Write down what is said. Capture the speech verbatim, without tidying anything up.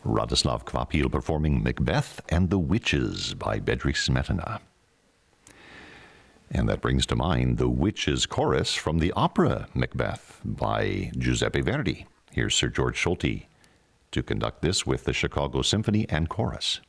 Radoslav Kvapil performing Macbeth and the Witches by Bedřich Smetana. And that brings to mind the Witches Chorus from the opera Macbeth by Giuseppe Verdi. Here's Sir George Solti to conduct this with the Chicago Symphony and Chorus.